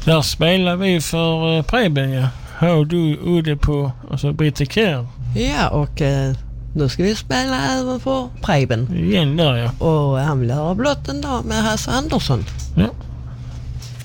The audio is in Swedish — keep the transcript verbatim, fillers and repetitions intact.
Där spelar vi för uh, Preben, ja. Hör du Udde på och så Britta Kjær. Ja, och eh, nu ska vi spela även för Preben. Igen där, ja. Och han vill höra blott en dag med Hasse Andersson. Ja.